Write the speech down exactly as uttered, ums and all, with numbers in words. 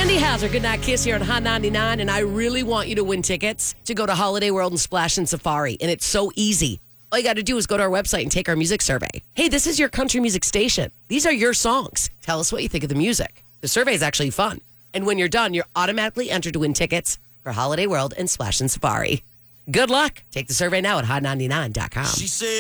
Sandy Hauser, Goodnight Kiss here on Hot ninety-nine, and I really want you to win tickets to go to Holiday World and Splash and Safari, and it's so easy. All you got to do is go to our website and take our music survey. Hey, this is your country music station. These are your songs. Tell us what you think of the music. The survey is actually fun, and when you're done, you're automatically entered to win tickets for Holiday World and Splash and Safari. Good luck. Take the survey now at hot ninety-nine dot com. She said